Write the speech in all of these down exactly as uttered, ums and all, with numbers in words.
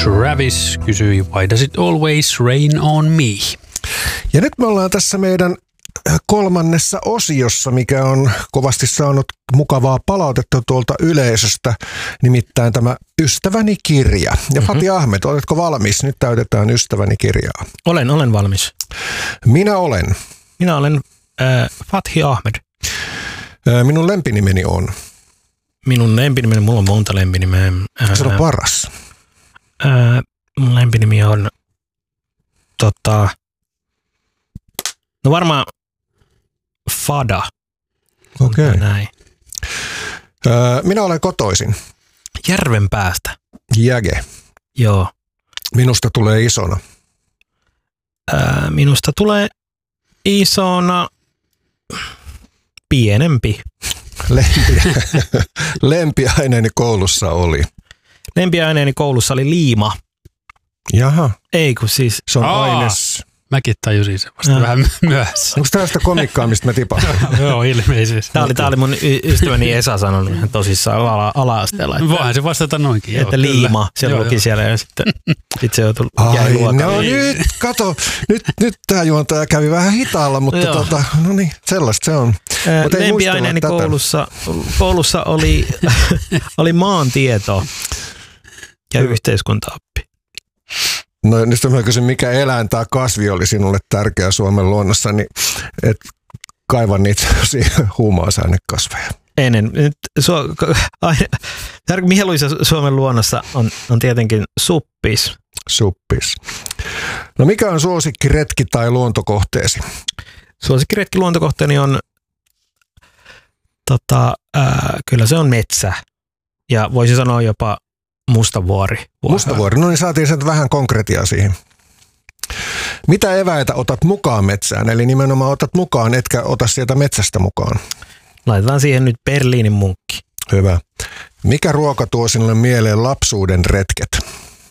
Travis kysyi, why does it always rain on me? Ja nyt me ollaan tässä meidän kolmannessa osiossa, mikä on kovasti saanut mukavaa palautetta tuolta yleisöstä, nimittäin tämä Ystäväni kirja. Ja mm-hmm. Fatih Ahmed, oletko valmis? Nyt täytetään Ystäväni kirjaa. Olen, olen valmis. Minä olen. Minä olen äh, Fatih Ahmed. Äh, minun lempinimeni on. Minun lempinimeni, mulla on monta lempinimeä. Äh, Se on paras. Äh, mun lempinimi on tota, no varmaan Fada. Okei. Okay. Näin. Öö, minä olen kotoisin. Järvenpäästä. Jäge. Joo. Minusta tulee isona. Öö, minusta tulee isona pienempi. Lempi. Lempiaineeni koulussa oli. Lempiaineeni koulussa oli liima. Jaha. Ei kun siis. Se on Aa. aines. Mäkin tajusin se vasta no. vähän myöhässä. Onko tämä sitä komikkaa, mistä mä tipasin? Joo, ilmeisesti. Tämä oli, tämä oli mun y- ystäväni Esa sanonut ihan tosissaan ala- ala-asteella. Että, voihan se vastata noinkin. Joo, että liima, se joo, luki joo. siellä ja sitten sit se joutui Ai, luokalle. no nyt, kato, nyt, nyt tämä juontaja kävi vähän hitaalla, mutta tota, no niin, sellaista se on. Lempiaineeni koulussa, koulussa oli, oli maantieto ja yhteiskuntaoppi. No nyt mä kysyn, mikä eläin tai kasvi oli sinulle tärkeä Suomen luonnossa, niin et kaiva niitä huumausainekasveja. Ennen. Nyt su- mieluisa Suomen luonnossa on, on tietenkin suppis. Suppis. No mikä on suosikkiretki tai luontokohteesi? Suosikkiretki luontokohteeni on, tota, ää, kyllä se on metsä. Ja voisi sanoa jopa Mustavuori. Mustavuori, no niin saatiin sen vähän konkretiaa siihen. Mitä eväitä otat mukaan metsään? Eli nimenomaan otat mukaan, etkä ota sieltä metsästä mukaan. Laitetaan siihen nyt Berliinin munkki. Hyvä. Mikä ruoka tuo sinulle mieleen lapsuuden retket?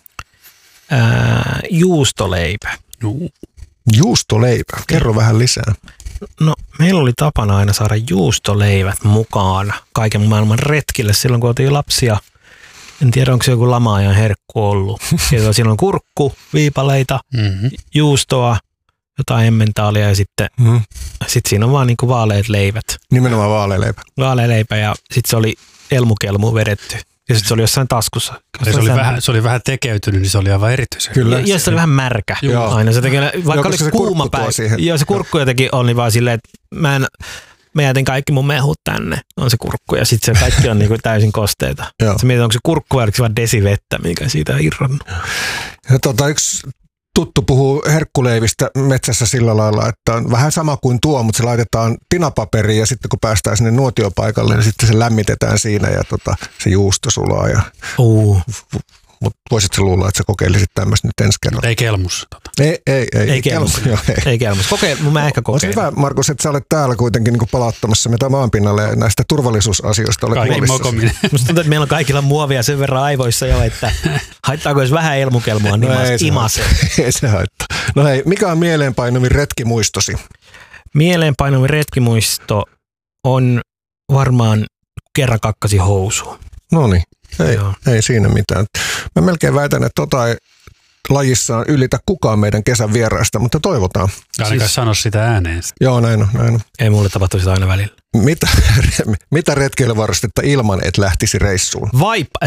Ää, juustoleipä. Juu. Juustoleipä. Kerro vähän lisää. No, meillä oli tapana aina saada juustoleivät mukaan kaiken maailman retkille silloin, kun oltiin lapsia. En tiedä, onko se joku lama-ajan herkku ollut. Siellä on kurkku, viipaleita, mm-hmm. juustoa, jotain emmentaalia ja sitten mm. sit siinä on vaan niinku vaaleat leivät. Nimenomaan vaalealeipä. Vaalealeipä ja sitten se oli elmukelmu vedetty. Ja sitten se oli jossain taskussa. Se, se, oli vähän, se oli vähän tekeytynyt, niin se oli aivan erityisen. Kyllä. Ja, ja se oli vähän märkä. Joo. Aina se tekee, vaikka oli kuuma päivä. Joo, se kurkku jotenkin oli vaan silleen, että mä en... Mä jätin kaikki mun mehut tänne, on se kurkku, ja sitten se kaikki on niinku täysin kosteita. Se mietit, onko se kurkku vai oliko se vaan desivettä, mikä siitä on irronnut. Ja tota, yksi tuttu puhuu herkkuleivistä metsässä sillä lailla, että on vähän sama kuin tuo, mutta se laitetaan tinapaperiin, ja sitten kun päästään sinne nuotiopaikalle, niin sitten se lämmitetään siinä, ja tota, se juusto sulaa. Ja uh. Mutta voisitko luulla, että sä kokeilisit tämmöistä nyt ensi kerralla? Ei kelmus. Tota. Ei, ei, ei. Ei kelmus. Joo, ei. ei kelmus. Koke, mä ehkä kokeilen. On hyvä, Markus, että sä olet täällä kuitenkin niin palauttamassa meitä maanpinnalle ja näistä turvallisuusasioista olet kaikki mokominen. Musta tuntuu, että meillä on kaikilla muovia sen verran aivoissa jo, että haittaako jos vähän elmukelmua, niin no imasee. Ei se haittaa. No hei, mikä on mieleenpainuvin retkimuistosi? Mieleenpainuvin retkimuisto on varmaan kerran kakkasi housuun. No niin. Ei, ei siinä mitään. Mä melkein väitän, että tota ei lajissaan ylitä kukaan meidän kesän vieraista, mutta toivotaan. Ainakaan siis... sano sitä ääneen. Joo, näin on, näin on. Ei mulle tapahtu sitä aina välillä. Mitä, mitä retkeilyvarustetta ilman, et lähtisi reissuun? Vaipa!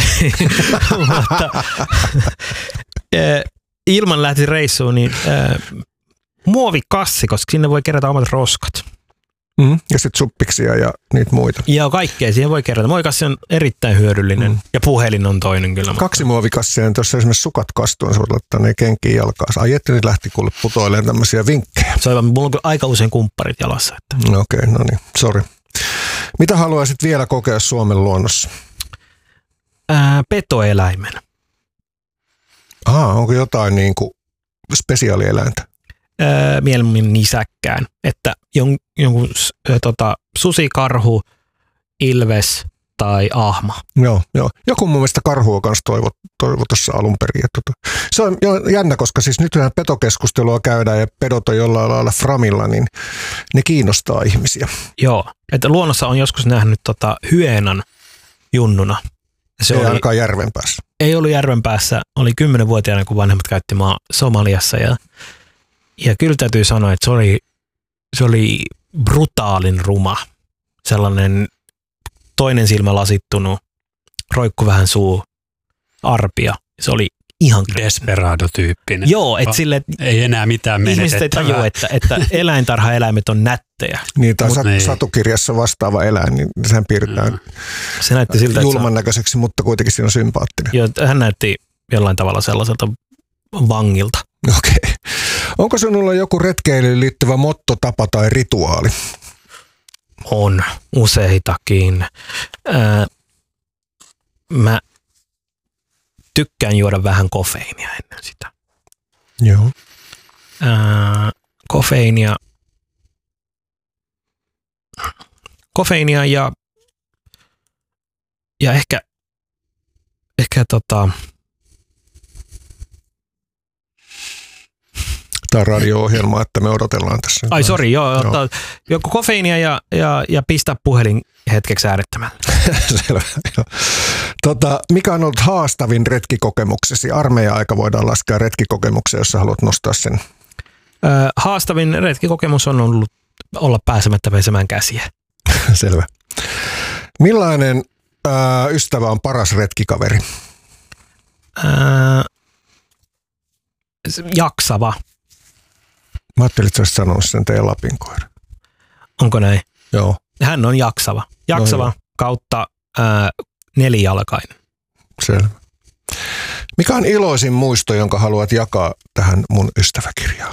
Ilman lähtisi reissuun, niin äh, muovikassi, koska sinne voi kerätä omat roskat. Mm, ja sitten suppiksia ja niitä muita. Ja kaikkea siihen voi kerätä. Muovikassi on erittäin hyödyllinen mm. ja puhelin on toinen kyllä. Kaksi muovikassia, niin tuossa esimerkiksi sukat kastuun, sä voit laittaa ne kenkiin jalkaan. Ai että nyt lähti kuule putoilemaan tämmöisiä vinkkejä. Se on, mulla on aika usein kumpparit jalassa. Että. Okei, okay, no niin, sori. Mitä haluaisit vielä kokea Suomen luonnossa? Ää, petoeläimen. Aha, onko jotain niin kuin spesiaalieläintä? Öö, mieluummin nisäkkään, että jon, jonkun ö, tota, susi, karhu, ilves tai ahma. Joo, joo. Joku mun mielestä karhua kanssa toivo, toivo tuossa alun perin. Tota. Se on jo jännä, koska siis nythän petokeskustelua käydään ja pedot on jollain lailla framilla, niin ne kiinnostaa ihmisiä. Joo, että luonnossa on joskus nähnyt tota, hyenan junnuna. Se ei oli, ainakaan järven päässä. ei ollut järven päässä. Oli kymmenvuotiaana, kun vanhemmat käytti maa Somaliassa. Ja, ja kyllä täytyy sanoa, että se oli, se oli brutaalin ruma. Sellainen toinen silmä lasittunut, roikku vähän suu, arpia. Se oli ihan Desperado-tyyppinen. Joo, että sille ei enää mitään ihmiset ei tajua, että, että eläintarhaeläimet on nättejä. Niin, tai sat, niin. satukirjassa vastaava eläin, niin sehän piirretään mm. Se näytti siltä, julman näköiseksi, mutta kuitenkin siinä on sympaattinen. Joo, hän näytti jollain tavalla sellaiselta vangilta. Okei. Okay. Onko sinulla joku retkeilyyn liittyvä motto, tapa tai rituaali? On useitakin. Ää, mä tykkään juoda vähän kofeiinia ennen sitä. Joo. Ää, kofeiinia, kofeiinia ja, ja ehkä, ehkä tota, Tämä on radio-ohjelma, että me odotellaan tässä. ai sori, joo, joo. ottaa joko kofeiinia ja, ja, ja pistää puhelin hetkeksi äärettömällä. Selvä, joo. Tota, mikä on ollut haastavin retkikokemuksesi? Armeija-aika voidaan laskea retkikokemukseen, jos sä haluat nostaa sen. Öö, haastavin retkikokemus on ollut olla pääsemättä pesemään käsiä. Selvä. Millainen ää, ystävä on paras retkikaveri? Öö, jaksava. Mä ajattelin, että sä olisit sanonut sen teidän Lapin koira. Onko näin? Joo. Hän on jaksava. Jaksava No, kautta ää, nelijalkainen. Selvä. Mikä on iloisin muisto, jonka haluat jakaa tähän mun ystäväkirjaan?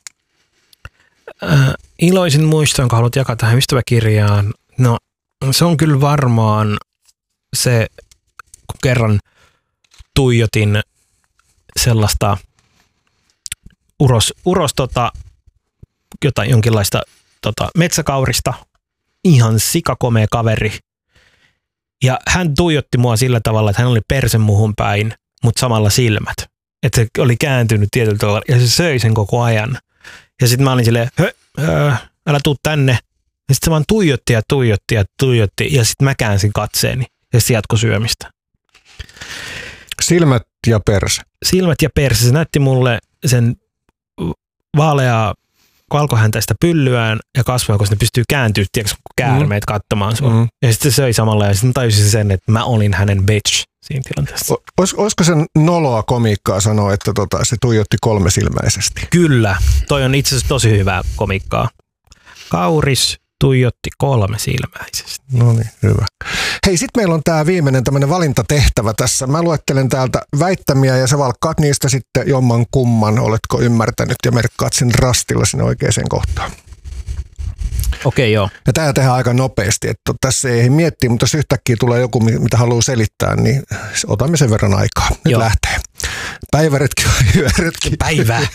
Ää, iloisin muisto, jonka haluat jakaa tähän ystäväkirjaan. No, se on kyllä varmaan se, kun kerran tuijotin sellaista uros, uros tota, jotain, jonkinlaista tota, metsäkaurista. Ihan sikakomea kaveri. Ja hän tuijotti mua sillä tavalla, että hän oli persen muhun päin, mutta samalla silmät. Että se oli kääntynyt tietyllä tavalla ja se söi sen koko ajan. Ja sitten mä olin silleen, hö, hö, älä tuu tänne. Ja sitten se vaan tuijotti ja tuijotti ja tuijotti ja sitten mä käänsin katseeni ja sitten jatkoi syömistä. Silmät ja perse. Silmät ja perse. Se näytti mulle sen vaaleaa valkohäntäistä pyllyään ja kasvoja, koska ne pystyy kääntyä, tiedätkö, käärmeet mm. katsomaan sua. Mm. Ja sitten se söi samalla ja sitten tajusin sen, että mä olin hänen bitch siinä tilanteessa. O, olis, olisiko sen noloa komiikkaa sanoa, että tota, se tuijotti kolmesilmäisesti? Kyllä. Toi on itse asiassa tosi hyvää komiikkaa. Kauris tuijotti kolmesilmäisesti. No niin, hyvä. Hei, sit meillä on tää viimeinen tämmönen valintatehtävä tässä. Mä luettelen täältä väittämiä ja sä valkkaat niistä sitten jomman kumman. Oletko ymmärtänyt ja merkkaat sen rastilla sinne oikeaan kohtaan. Okei, joo. Ja tää tehdään aika nopeasti, että tässä ei miettiä, mutta jos yhtäkkiä tulee joku, mitä haluaa selittää, niin otamme sen verran aikaa. Nyt joo. lähtee. Päiväretki vai yöretki? Päivää.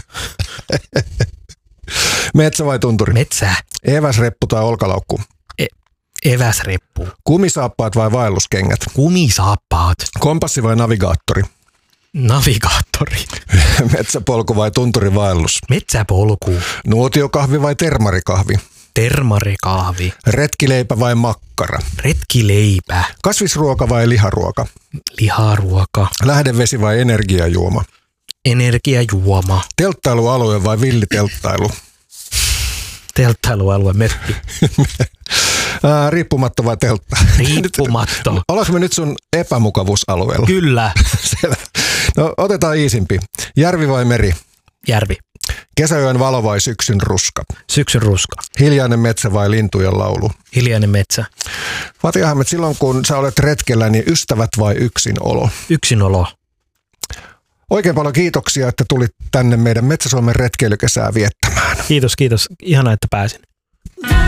Metsä vai tunturi? Metsää. Eväsreppu tai olkalaukku? E- eväsreppu. Kumisaappaat vai vaelluskengät? Kumisaappaat. Kompassi vai navigaattori? Navigaattori. Metsäpolku vai tunturivaellus? Metsäpolku. Nuotiokahvi vai termarikahvi? Termarikahvi. Retkileipä vai makkara? Retkileipä. Kasvisruoka vai liharuoka? Liharuoka. Lähdevesi vai energiajuoma? Energiajuoma. Telttailualue vai villitelttailu? Telttailualue, meppi. Ää, riippumatto vai teltta? Riippumatto. Ollaanko me nyt sun epämukavuusalueella? Kyllä. Selvä. No otetaan iisimpi. Järvi vai meri? Järvi. Kesäyön valo vai syksyn ruska? Syksyn ruska. Hiljainen metsä vai lintujen laulu? Hiljainen metsä. Fatih Ahmed, silloin kun sä olet retkellä, niin ystävät vai yksinolo? Yksinolo. Oikein paljon kiitoksia, että tulit tänne meidän Metsä-Suomen retkeilykesää viettämään. Kiitos, kiitos. Ihanaa, että pääsin.